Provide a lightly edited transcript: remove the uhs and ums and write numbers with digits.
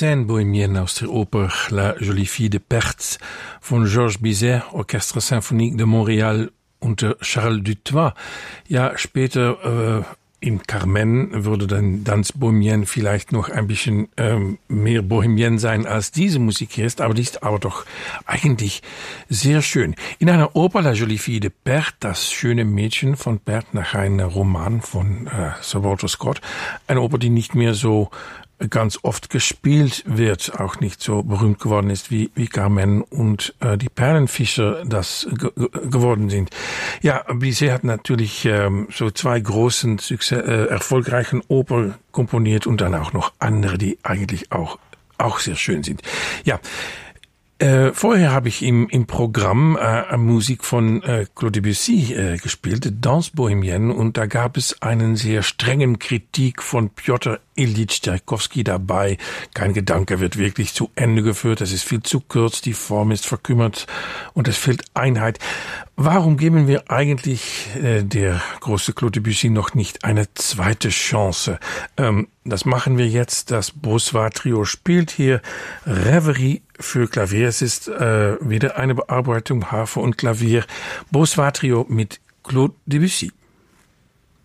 Scène bohémienne aus der Oper La Jolie Fille de Perthes von Georges Bizet, Orchestre Symphonique de Montréal unter Charles Dutoit. Ja, später in Carmen würde dann Danse Bohémienne vielleicht noch ein bisschen mehr Bohemien sein, als diese Musik hier ist, aber die ist aber doch eigentlich sehr schön. In einer Oper La Jolie Fille de Perthes, das schöne Mädchen von Perthes, nach einem Roman von Sir Walter Scott, eine Oper, die nicht mehr so ganz oft gespielt wird, auch nicht so berühmt geworden ist wie Carmen und die Perlenfischer das geworden sind. Ja, Bizet hat natürlich so zwei großen, erfolgreichen Opern komponiert und dann auch noch andere, die eigentlich auch sehr schön sind. Ja, vorher habe ich im Programm Musik von Claude Debussy gespielt, Danse Bohémienne, und da gab es einen sehr strengen Kritik von Piotr Ilyich Tschaikowski dabei. Kein Gedanke wird wirklich zu Ende geführt, es ist viel zu kurz, die Form ist verkümmert und es fehlt Einheit. Warum geben wir eigentlich der große Claude Debussy noch nicht eine zweite Chance? Das machen wir jetzt. Das Beausoir Trio spielt hier Reverie für Klavier. Es ist wieder eine Bearbeitung Harfe und Klavier. Beausoir Trio mit Claude Debussy.